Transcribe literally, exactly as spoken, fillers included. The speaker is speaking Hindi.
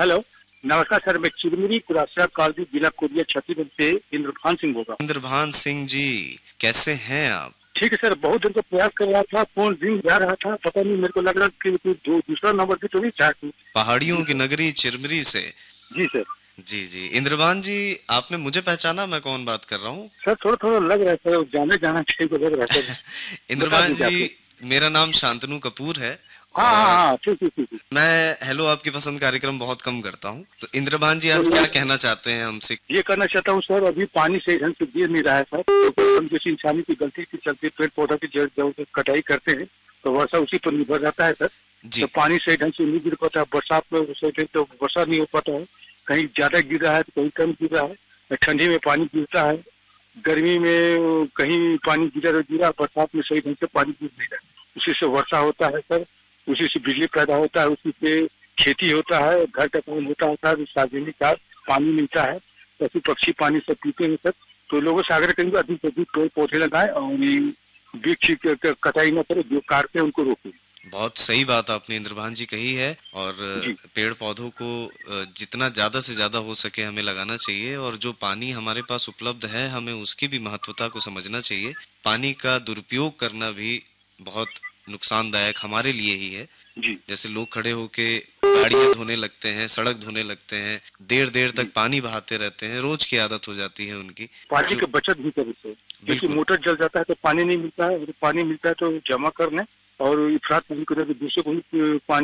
हेलो, नमस्कार सर। मैं चिरमिरी कुरासा कॉलोनी जिला कोरिया छत्तीसगढ़ से इंद्रभान सिंह बोल रहा हूँ। इंद्रभान सिंह जी, कैसे हैं आप? ठीक है सर, बहुत दिन से प्रयास कर रहा था, फोन रिंग जा रहा था, पता नहीं, मेरे को लग रहा कि कोई दो दूसरा नंबर की तो नहीं था। पहाड़ियों की नगरी चिरमिरी से। जी सर। जी जी, इंद्रभान जी, आपने मुझे पहचाना? मैं कौन बात कर रहा हूँ? सर थोड़ा थोड़ा लग रहा है सर, जाने जाना चाहिए तो लग रहा है सर। बता इंद्रभान दीजिए जी, आप। मेरा नाम शांतनु कपूर है। हाँ हाँ और हाँ, ठीक ठीक ठीक ठीक। मैं हेलो आपकी पसंद कार्यक्रम बहुत कम करता हूँ। तो इंद्रभान जी, तो आज क्या कहना चाहते हैं हमसे? ये करना चाहता हूँ सर, अभी पानी सही ढंग से गिर नहीं रहा है सर, तो हम जैसे इंसानी की गलती के चलते पेड़ पौधा की जड़ जड़ से कटाई करते हैं, तो वर्षा उसी पर निर्भर रहता है सर। जी तो पानी सही ढंग से नहीं गिर पाता है, बरसात में सही ढंग तो वर्षा नहीं हो पाता है, कहीं ज्यादा गिर रहा है तो कहीं कम गिर रहा है, ठंडी में पानी गिरता है, गर्मी में कहीं पानी गिरा तो गिरा, बरसात में सही ढंग से पानी गिर नहीं रहा। उसी से वर्षा होता है सर, उसी से बिजली पैदा होता है, उसी से खेती होता है, घर का काम होता है सर, सार्वजनिक का पानी मिलता है, पशु पक्षी पानी सब पीते हैं सर। तो लोगों से आग्रह करेंगे अधिक से अधिक पेड़ पौधे लगाए और ये वृक्ष की क- कटाई न करे, जो काटते हैं उनको रोके। बहुत सही बात आपने इंद्रभान जी कही है। और जी पेड़ पौधों को अ, जितना ज्यादा से ज्यादा हो सके हमें लगाना चाहिए, और जो पानी हमारे पास उपलब्ध है हमें उसकी भी महत्वता को समझना चाहिए। पानी का दुरुपयोग करना भी बहुत नुकसानदायक हमारे लिए ही है। जी जैसे लोग खड़े होके गाड़ियां धोने लगते हैं, सड़क धोने लगते हैं, देर देर जी। तक पानी बहाते रहते हैं, रोज की आदत हो जाती है उनकी। पानी जो की बचत भी करे सर, क्योंकि बिल्कुल मोटर जल जाता है तो पानी नहीं मिलता है, और पानी मिलता है तो जमा करने और इफरात नहीं करे तो दूसरे को भी पानी